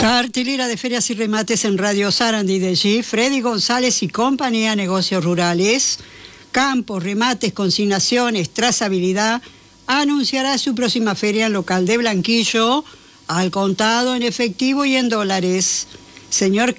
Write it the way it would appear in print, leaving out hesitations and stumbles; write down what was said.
Cartelera de ferias y remates en Radio Sarandí de allí. Freddy González y compañía, negocios rurales, campos, remates, consignaciones, trazabilidad. Anunciará su próxima feria en local de Blanquillo, al contado, en efectivo y en dólares. Señor